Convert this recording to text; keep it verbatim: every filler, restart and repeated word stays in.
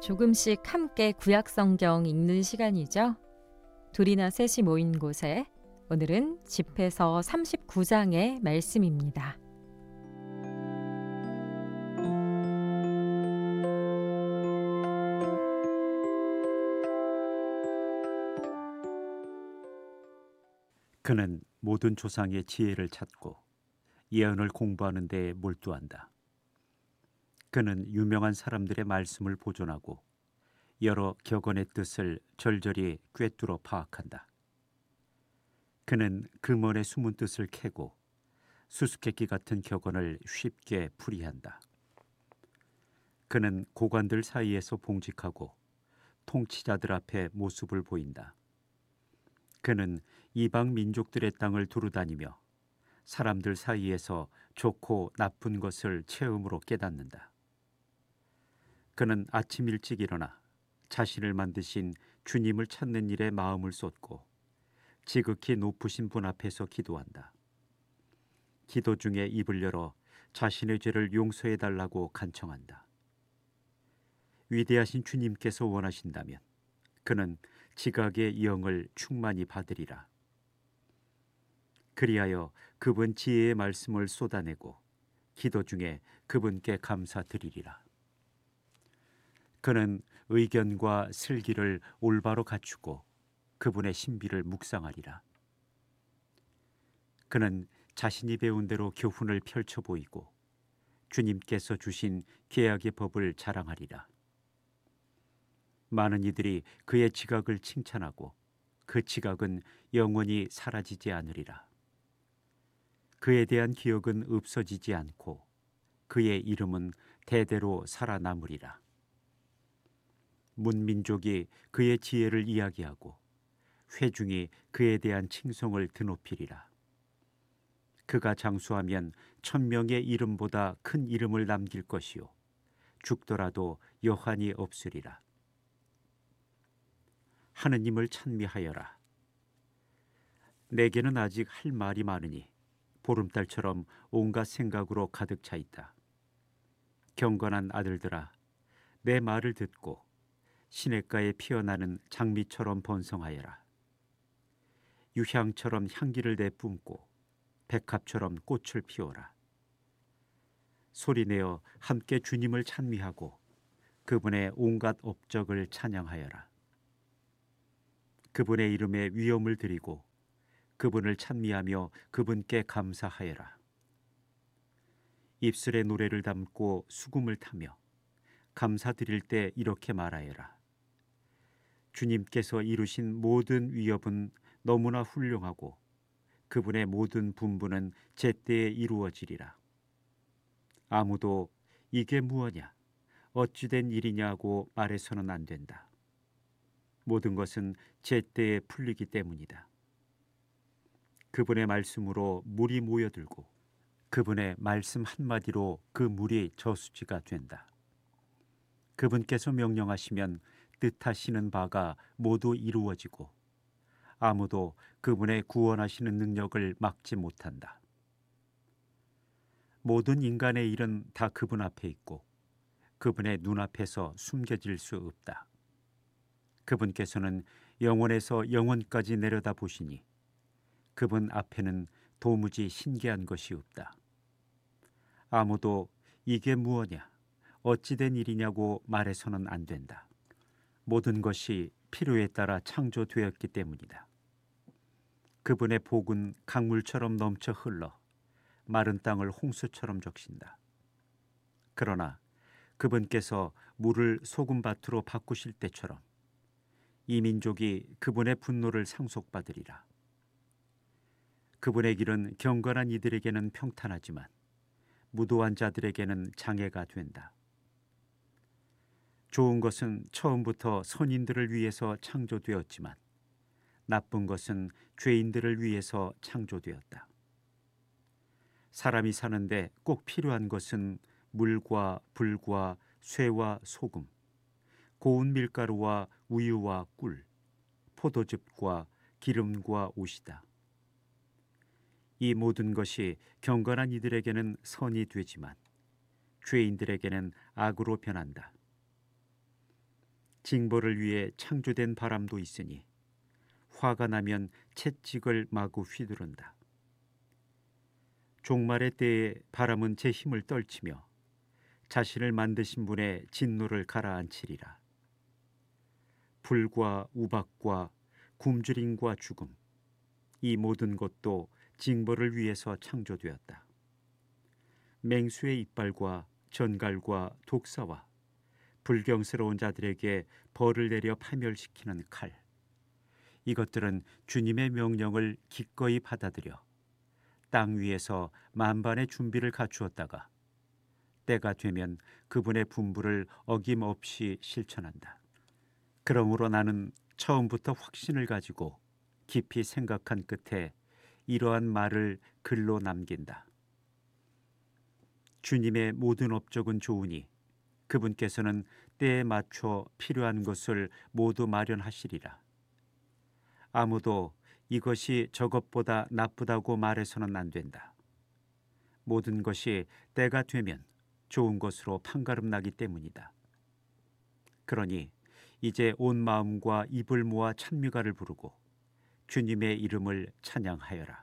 조금씩 함께 구약 성경 읽는 시간이죠. 둘이나 셋이 모인 곳에 오늘은 집회서 삼십구 장의 말씀입니다. 그는 모든 조상의 지혜를 찾고 예언을 공부하는 데에 몰두한다. 그는 유명한 사람들의 말씀을 보존하고 여러 격언의 뜻을 절절히 꿰뚫어 파악한다. 그는 금언의 숨은 뜻을 캐고 수수께끼 같은 격언을 쉽게 풀이한다. 그는 고관들 사이에서 봉직하고 통치자들 앞에 모습을 보인다. 그는 이방 민족들의 땅을 두루다니며 사람들 사이에서 좋고 나쁜 것을 체험으로 깨닫는다. 그는 아침 일찍 일어나 자신을 만드신 주님을 찾는 일에 마음을 쏟고 지극히 높으신 분 앞에서 기도한다. 기도 중에 입을 열어 자신의 죄를 용서해 달라고 간청한다. 위대하신 주님께서 원하신다면 그는 지각의 영을 충만히 받으리라. 그리하여 그분 지혜의 말씀을 쏟아내고 기도 중에 그분께 감사드리리라. 그는 의견과 슬기를 올바로 갖추고 그분의 신비를 묵상하리라. 그는 자신이 배운 대로 교훈을 펼쳐 보이고 주님께서 주신 계약의 법을 자랑하리라. 많은 이들이 그의 지각을 칭찬하고 그 지각은 영원히 사라지지 않으리라. 그에 대한 기억은 없어지지 않고 그의 이름은 대대로 살아남으리라. 문민족이 그의 지혜를 이야기하고 회중이 그에 대한 칭송을 드높이리라. 그가 장수하면 천명의 이름보다 큰 이름을 남길 것이요 죽더라도 여한이 없으리라. 하느님을 찬미하여라. 내게는 아직 할 말이 많으니 보름달처럼 온갖 생각으로 가득 차 있다. 경건한 아들들아, 내 말을 듣고 시냇가에 피어나는 장미처럼 번성하여라. 유향처럼 향기를 내뿜고 백합처럼 꽃을 피워라. 소리내어 함께 주님을 찬미하고 그분의 온갖 업적을 찬양하여라. 그분의 이름에 위엄을 드리고 그분을 찬미하며 그분께 감사하여라. 입술에 노래를 담고 수금을 타며 감사드릴 때 이렇게 말하여라. 주님께서 이루신 모든 위협은 너무나 훌륭하고 그분의 모든 분부는 제때에 이루어지리라. 아무도 이게 무엇냐, 어찌된 일이냐고 말해서는 안 된다. 모든 것은 제때에 풀리기 때문이다. 그분의 말씀으로 물이 모여들고 그분의 말씀 한마디로 그 물이 저수지가 된다. 그분께서 명령하시면 뜻하시는 바가 모두 이루어지고 아무도 그분의 구원하시는 능력을 막지 못한다. 모든 인간의 일은 다 그분 앞에 있고 그분의 눈앞에서 숨겨질 수 없다. 그분께서는 영원에서 영원까지 내려다 보시니 그분 앞에는 도무지 신기한 것이 없다. 아무도 이게 무엇냐, 어찌된 일이냐고 말해서는 안 된다. 모든 것이 필요에 따라 창조되었기 때문이다. 그분의 복은 강물처럼 넘쳐 흘러 마른 땅을 홍수처럼 적신다. 그러나 그분께서 물을 소금밭으로 바꾸실 때처럼 이 민족이 그분의 분노를 상속받으리라. 그분의 길은 경건한 이들에게는 평탄하지만 무도한 자들에게는 장애가 된다. 좋은 것은 처음부터 선인들을 위해서 창조되었지만 나쁜 것은 죄인들을 위해서 창조되었다. 사람이 사는데 꼭 필요한 것은 물과 불과 쇠와 소금, 고운 밀가루와 우유와 꿀, 포도즙과 기름과 옷이다. 이 모든 것이 경건한 이들에게는 선이 되지만 죄인들에게는 악으로 변한다. 징벌을 위해 창조된 바람도 있으니 화가 나면 채찍을 마구 휘두른다. 종말의 때에 바람은 제 힘을 떨치며 자신을 만드신 분의 진노를 가라앉히리라. 불과 우박과 굶주림과 죽음, 이 모든 것도 징벌을 위해서 창조되었다. 맹수의 이빨과 전갈과 독사와 불경스러운 자들에게 벌을 내려 파멸시키는 칼, 이것들은 주님의 명령을 기꺼이 받아들여 땅 위에서 만반의 준비를 갖추었다가 때가 되면 그분의 분부를 어김없이 실천한다. 그러므로 나는 처음부터 확신을 가지고 깊이 생각한 끝에 이러한 말을 글로 남긴다. 주님의 모든 업적은 좋으니 그분께서는 때에 맞춰 필요한 것을 모두 마련하시리라. 아무도 이것이 저것보다 나쁘다고 말해서는 안 된다. 모든 것이 때가 되면 좋은 것으로 판가름 나기 때문이다. 그러니 이제 온 마음과 입을 모아 찬미가를 부르고 주님의 이름을 찬양하여라.